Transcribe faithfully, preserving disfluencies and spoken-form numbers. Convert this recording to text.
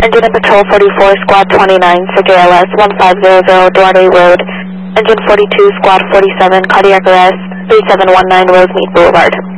Engine at Patrol forty-four, Squad twenty-nine for J L S one five zero zero Duarte Road. Engine forty-two, Squad forty-seven, cardiac arrest, three seven one nine Rosemead Boulevard.